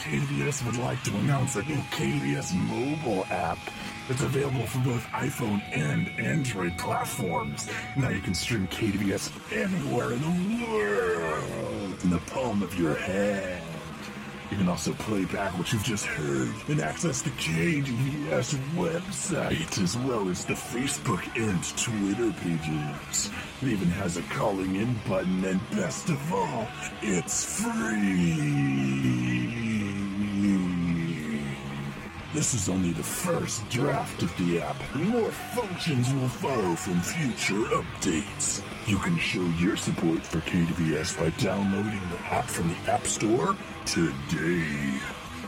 KDVS would like to announce a new KDVS mobile app that's available for both iPhone and Android platforms. Now you can stream KDVS anywhere in the world in the palm of your hand. You can also play back what you've just heard and access the KDVS website as well as the Facebook and Twitter pages. It even has a calling in button, and best of all, it's free. This is only the first draft of the app. More functions will follow from future updates. You can show your support for KDVS by downloading the app from the App Store today.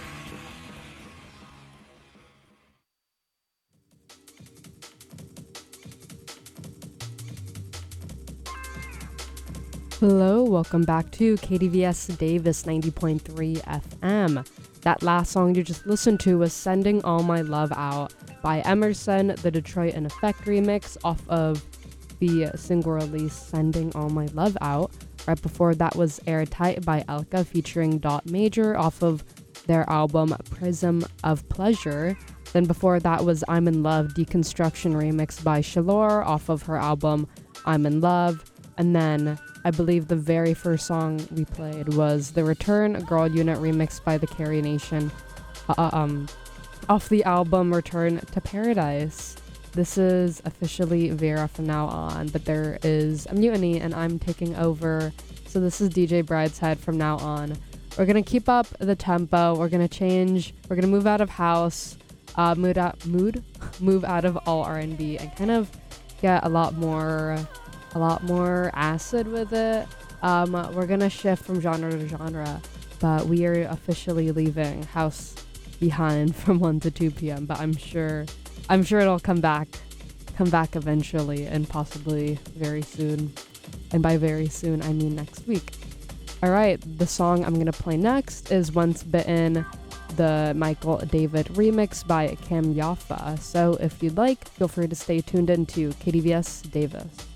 Hello, welcome back to KDVS Davis 90.3 FM. That last song you just listened to was Sending All My Love Out by Emerson, the Detroit in Effect remix off of the single release Sending All My Love Out. Right before that was Airtight by Elka featuring Dot Major off of their album Prism of Pleasure. Then before that was I'm in Love Deconstruction remix by Shalor off of her album I'm in Love. And then I believe the very first song we played was the Return Girl Unit remix by the Carrie Nation off the album Return to Paradise. This is officially Vera from now on, but there is a mutiny and I'm taking over. So this is DJ Brideshead from now on. We're going to keep up the tempo. We're going to change. We're going to move out of house, move out of all R&B and kind of get a lot more acid with it. We're gonna shift from genre to genre, but we are officially leaving house behind from 1 to 2 p.m. But I'm sure it'll come back eventually and possibly very soon. And by very soon, I mean next week. All right, the song I'm gonna play next is Once Bitten, the Michael David remix by Cam Yaffa. So if you'd like, feel free to stay tuned into KDVS Davis.